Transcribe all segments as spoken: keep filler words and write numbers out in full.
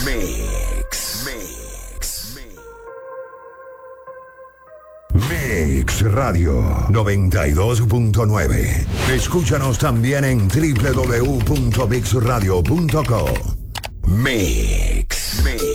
Mix. Mix. Mix Radio noventa y dos punto nueve. Escúchanos también en doble u doble u doble u punto mix radio punto co. Mix. Mix.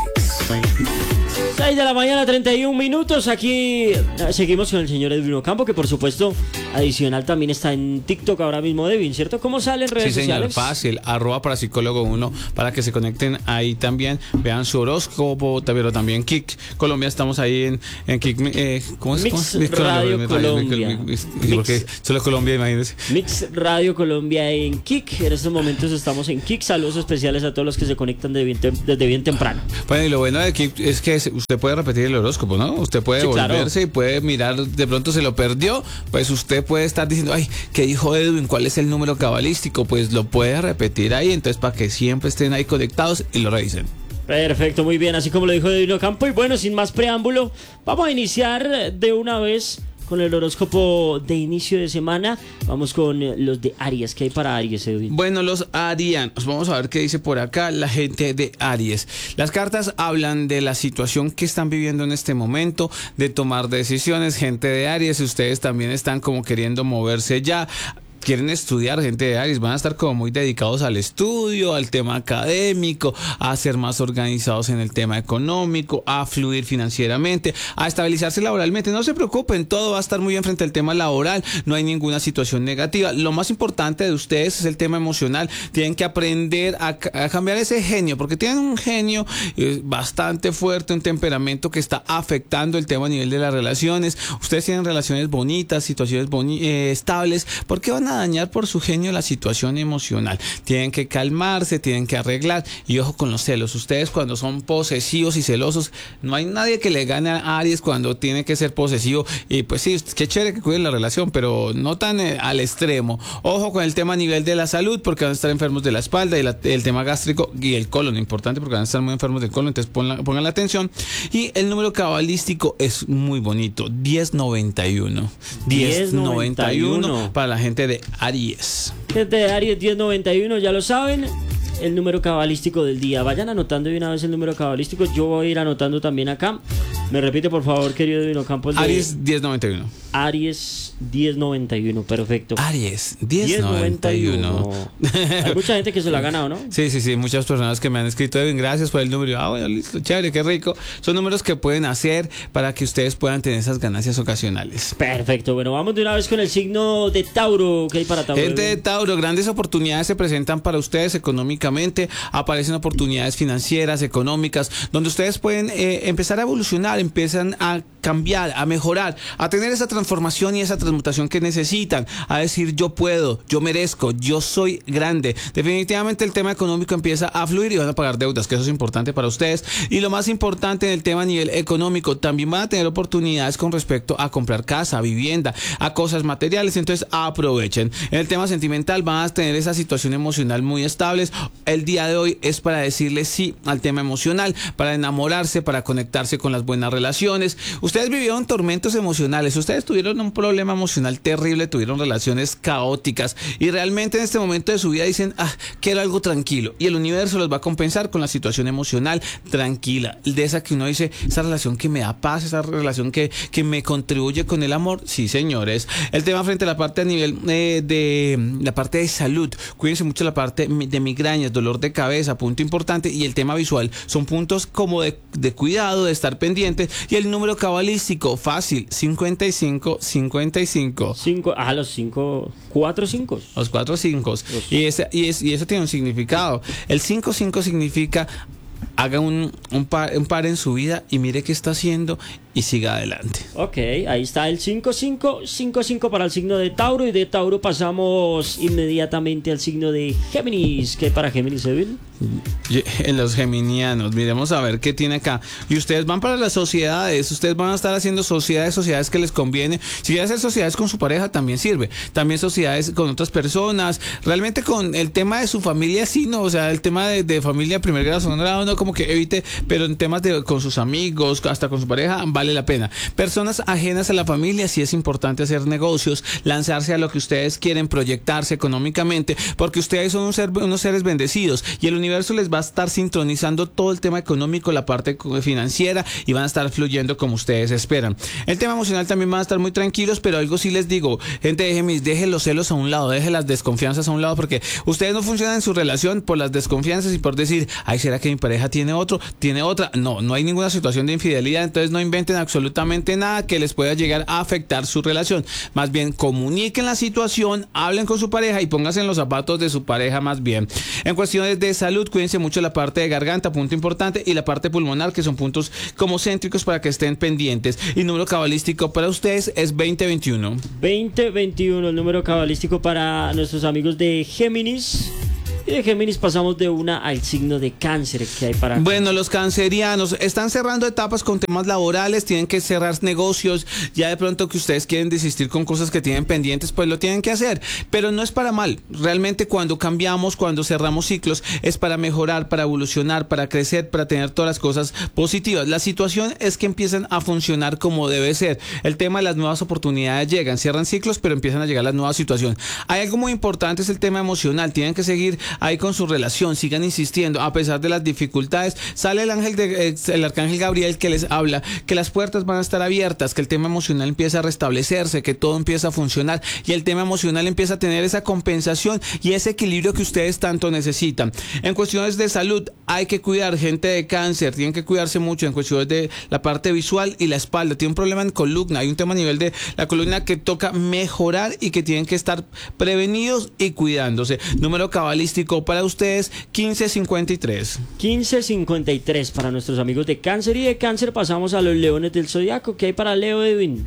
seis de la mañana, treinta y un minutos. Aquí seguimos con el señor Edwin Ocampo, que por supuesto, adicional también está en TikTok ahora mismo, Edwin, ¿cierto? ¿Cómo sale en redes sí, señor, sociales? Fácil, arroba parapsicólogo uno, para que se conecten ahí también, vean su horóscopo, pero también Kik Colombia, estamos ahí en, en Kik, eh, ¿cómo es? Mix ¿Cómo es? Radio Colombia. Porque solo Colombia, imagínense. Mix Radio Colombia en Kik. En estos momentos estamos en Kik. Saludos especiales a todos los que se conectan desde bien, tem desde bien temprano. Bueno, y lo bueno de Kik es que usted puede repetir el horóscopo, ¿no? Usted puede sí, volverse claro. y puede mirar, de pronto se lo perdió, pues usted puede estar diciendo, ay, ¿qué dijo Edwin? ¿Cuál es el número cabalístico? Pues lo puede repetir ahí, entonces para que siempre estén ahí conectados y lo revisen. Perfecto, muy bien, así como lo dijo Edwin Ocampo. Y bueno, sin más preámbulo, vamos a iniciar de una vez con el horóscopo de inicio de semana. Vamos con los de Aries. ¿Qué hay para Aries, Edwin? Bueno, los arianos. Vamos a ver qué dice por acá la gente de Aries. Las cartas hablan de la situación que están viviendo en este momento, de tomar decisiones. Gente de Aries, ustedes también están como queriendo moverse ya. Quieren estudiar, gente de Aries, van a estar como muy dedicados al estudio, al tema académico, a ser más organizados en el tema económico, a fluir financieramente, a estabilizarse laboralmente. No se preocupen, todo va a estar muy bien frente al tema laboral, no hay ninguna situación negativa. Lo más importante de ustedes es el tema emocional. Tienen que aprender a, a cambiar ese genio, porque tienen un genio eh, bastante fuerte, un temperamento que está afectando el tema a nivel de las relaciones. Ustedes tienen relaciones bonitas, situaciones boni eh, estables, porque van a a dañar por su genio la situación emocional. Tienen que calmarse, tienen que arreglar, y ojo con los celos. Ustedes cuando son posesivos y celosos, no hay nadie que le gane a Aries cuando tiene que ser posesivo. Y pues sí, qué chévere que cuiden la relación, pero no tan eh, al extremo. Ojo con el tema a nivel de la salud, porque van a estar enfermos de la espalda y la, el tema gástrico y el colon, importante porque van a estar muy enfermos del colon, entonces pongan, pongan la atención. Y el número cabalístico es muy bonito, diez noventa y uno. diez noventa y uno para la gente de Aries. Gente de Aries, diez noventa y uno, ya lo saben. El número cabalístico del día. Vayan anotando de una vez el número cabalístico. Yo voy a ir anotando también acá. Me repite, por favor, querido Edwin Ocampo. Aries, diez noventa y uno. Aries, diez noventa y uno, perfecto. Aries, diez noventa y uno. Hay mucha gente que se lo ha ganado, ¿no? Sí, sí, sí. Muchas personas que me han escrito, Edwin, gracias por el número. Ah, bueno, listo, chévere, qué rico. Son números que pueden hacer para que ustedes puedan tener esas ganancias ocasionales. Perfecto. Bueno, vamos de una vez con el signo de Tauro. ¿Qué hay para Tauro? Gente de Tauro, grandes oportunidades se presentan para ustedes económicamente. Aparecen oportunidades financieras, económicas, donde ustedes pueden eh, empezar a evolucionar, empiezan a cambiar, a mejorar, a tener esa transformación y esa transmutación que necesitan, a decir yo puedo, yo merezco, yo soy grande. Definitivamente el tema económico empieza a fluir y van a pagar deudas, que eso es importante para ustedes. Y lo más importante en el tema a nivel económico, también van a tener oportunidades con respecto a comprar casa, vivienda, a cosas materiales, entonces aprovechen. En el tema sentimental van a tener esa situación emocional muy estables. El día de hoy es para decirle sí al tema emocional, para enamorarse, para conectarse con las buenas relaciones. Ustedes vivieron tormentos emocionales, ustedes tuvieron un problema emocional terrible, tuvieron relaciones caóticas y realmente en este momento de su vida dicen, ah, quiero algo tranquilo, y el universo los va a compensar con la situación emocional tranquila, de esa que uno dice, esa relación que me da paz, esa relación que, que me contribuye con el amor. Sí, señores. El tema frente a la parte a nivel eh, de la parte de salud, cuídense mucho la parte de migrañas, dolor de cabeza, punto importante, y el tema visual son puntos como de, de cuidado, de estar pendientes. Y el número cabalístico, fácil, cincuenta y cinco, cincuenta y cinco. Cinco, ah, los cinco, cuatro cinco. Los cuatro cinco. Y, ese, y, es, y eso tiene un significado. El cinco cinco significa haga un, un, par, un par en su vida y mire qué está haciendo y siga adelante. Ok, ahí está el cinco cinco, cinco cinco para el signo de Tauro, y de Tauro pasamos inmediatamente al signo de Géminis. ¿Qué para Géminis, Edwin? En los geminianos, miremos a ver qué tiene acá. Y ustedes van para las sociedades, ustedes van a estar haciendo sociedades, sociedades que les conviene. Si quieren hacer sociedades con su pareja, también sirve. También sociedades con otras personas. Realmente con el tema de su familia, sí, no, o sea, el tema de, de familia primer grado, segundo grado, no, como que evite, pero en temas de con sus amigos, hasta con su pareja, vale la pena. Personas ajenas a la familia, sí es importante hacer negocios, lanzarse a lo que ustedes quieren, proyectarse económicamente, porque ustedes son un ser, unos seres bendecidos y el universo les va a estar sintonizando todo el tema económico, la parte financiera, y van a estar fluyendo como ustedes esperan. El tema emocional también van a estar muy tranquilos, pero algo sí les digo, gente de Géminis, deje los celos a un lado, deje las desconfianzas a un lado, porque ustedes no funcionan en su relación por las desconfianzas y por decir, ay, ¿será que mi pareja tiene otro? ¿Tiene otra? No, no hay ninguna situación de infidelidad, entonces no inventen absolutamente nada que les pueda llegar a afectar su relación. Más bien, comuniquen la situación, hablen con su pareja y pónganse en los zapatos de su pareja más bien. En cuestiones de salud, cuídense mucho la parte de garganta, punto importante, y la parte pulmonar, que son puntos como céntricos para que estén pendientes. Y número cabalístico para ustedes es veinte veintiuno. veinte veintiuno, el número cabalístico para nuestros amigos de Géminis. Y de Géminis pasamos de una al signo de Cáncer que hay para... Bueno, los cancerianos están cerrando etapas con temas laborales, tienen que cerrar negocios, ya de pronto que ustedes quieren desistir con cosas que tienen pendientes, pues lo tienen que hacer, pero no es para mal. Realmente cuando cambiamos, cuando cerramos ciclos, es para mejorar, para evolucionar, para crecer, para tener todas las cosas positivas. La situación es que empiezan a funcionar como debe ser. El tema de las nuevas oportunidades llegan, cierran ciclos, pero empiezan a llegar las nuevas situaciones. Hay algo muy importante, es el tema emocional, tienen que seguir ahí con su relación, sigan insistiendo a pesar de las dificultades. Sale el ángel de, el arcángel Gabriel, que les habla que las puertas van a estar abiertas, que el tema emocional empieza a restablecerse, que todo empieza a funcionar y el tema emocional empieza a tener esa compensación y ese equilibrio que ustedes tanto necesitan. En cuestiones de salud hay que cuidar, gente de Cáncer, tienen que cuidarse mucho en cuestiones de la parte visual y la espalda. Tiene un problema en columna, hay un tema a nivel de la columna que toca mejorar y que tienen que estar prevenidos y cuidándose. Número cabalístico para ustedes quince cincuenta y tres. quince cincuenta y tres para nuestros amigos de Cáncer. Y de Cáncer pasamos a los leones del zodiaco. ¿Qué hay para Leo, Edwin?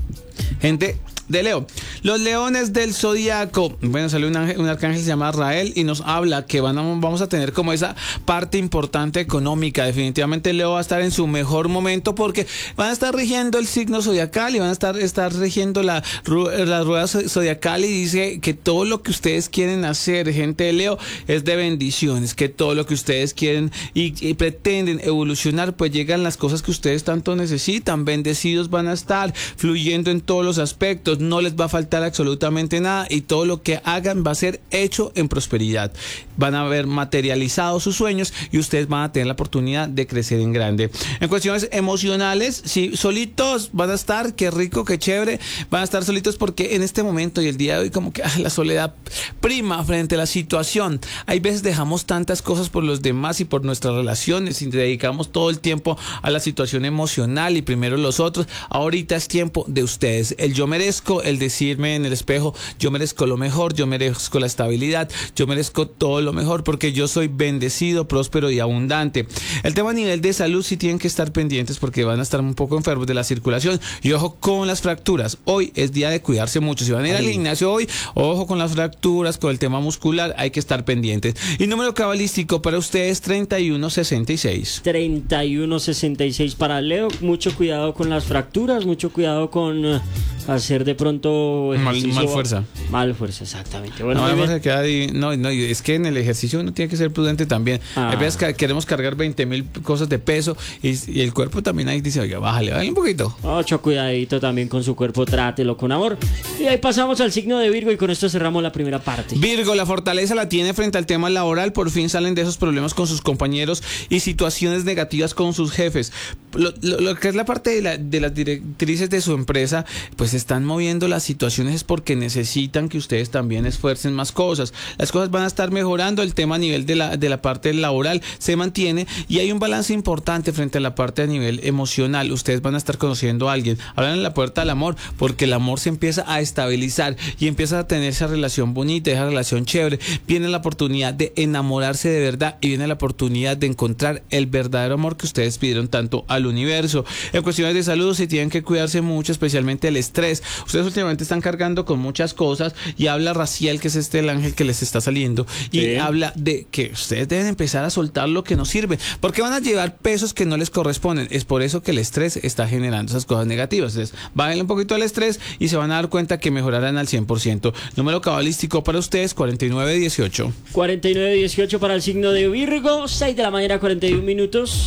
Gente de Leo, los leones del zodiaco. Bueno, salió un, ángel, un arcángel que se llama Rael y nos habla que van a, vamos a tener como esa parte importante económica. Definitivamente Leo va a estar en su mejor momento porque van a estar rigiendo el signo zodiacal y van a estar, estar rigiendo la, la rueda zodiacal, y dice que todo lo que ustedes quieren hacer, gente de Leo, es de bendiciones, que todo lo que ustedes quieren y, y pretenden evolucionar, pues llegan las cosas que ustedes tanto necesitan. Bendecidos van a estar, fluyendo en todos los aspectos, no les va a faltar absolutamente nada y todo lo que hagan va a ser hecho en prosperidad. Van a haber materializado sus sueños y ustedes van a tener la oportunidad de crecer en grande. En cuestiones emocionales, si solitos van a estar, qué rico, qué chévere, van a estar solitos porque en este momento y el día de hoy como que ah, la soledad prima frente a la situación. Hay veces dejamos tantas cosas por los demás y por nuestras relaciones y dedicamos todo el tiempo a la situación emocional y primero los otros. Ahorita es tiempo de ustedes. El yo merezco, el decirme en el espejo, yo merezco lo mejor, yo merezco la estabilidad, yo merezco todo lo mejor porque yo soy bendecido, próspero y abundante. El tema a nivel de salud sí tienen que estar pendientes porque van a estar un poco enfermos de la circulación y ojo con las fracturas. Hoy es día de cuidarse mucho. Si van a ir al gimnasio hoy, ojo con las fracturas, con el tema muscular, hay que estar pendientes. Y número cabalístico para ustedes treinta y uno sesenta y seis. treinta y uno sesenta y seis para Leo. Mucho cuidado con las fracturas, mucho cuidado con uh, hacer de pronto mal, mal fuerza. Mal fuerza, exactamente. Bueno, no, fuerza queda ahí, no, no, es que en el ejercicio uno tiene que ser prudente también. Ah. Hay veces que queremos cargar veinte mil cosas de peso y, y el cuerpo también ahí dice, oiga, bájale, bájale un poquito. Mucho cuidadito también con su cuerpo, trátelo con amor. Y ahí pasamos al signo de Virgo y con esto cerramos la primera parte. Virgo, la fortaleza la tiene frente al tema laboral, por fin salen de esos problemas con sus compañeros y situaciones negativas con sus jefes. Lo, lo, lo que es la parte de, la, de las directrices de su empresa, pues están moviendo las situaciones es porque necesitan que ustedes también esfuercen más cosas. Las cosas van a estar mejorando, el tema a nivel de la, de la parte laboral se mantiene y hay un balance importante frente a la parte a nivel emocional. Ustedes van a estar conociendo a alguien, hablan en la puerta del amor porque el amor se empieza a estabilizar y empieza a tener esa relación bonita, esa relación chévere. Viene la oportunidad de enamorarse de verdad y viene la oportunidad de encontrar el verdadero amor que ustedes pidieron tanto al universo. En cuestiones de salud se tienen que cuidarse mucho, especialmente el estrés. Ustedes últimamente están cargando con muchas cosas y habla Raciel, que es este el ángel que les está saliendo, y sí. habla de que ustedes deben empezar a soltar lo que no sirve, porque van a llevar pesos que no les corresponden. Es por eso que el estrés está generando esas cosas negativas. Entonces, bájenle un poquito al estrés y se van a dar cuenta que mejorarán al cien por ciento. Número cabalístico para ustedes, cuarenta y nueve dieciocho. cuarenta y nueve dieciocho para el signo de Virgo, seis de la mañana, cuarenta y uno minutos.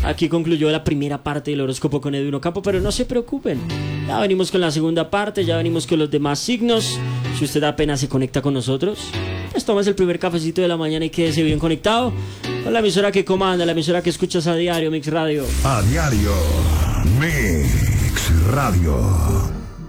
Aquí concluyó la primera parte del horóscopo con Edwin Ocampo, pero no se preocupen. Ya venimos con la segunda parte, ya venimos con los demás signos. Si usted apenas se conecta con nosotros, pues tomes el primer cafecito de la mañana y quédese bien conectado con la emisora que comanda, la emisora que escuchas a diario, Mix Radio. A diario, Mix Radio.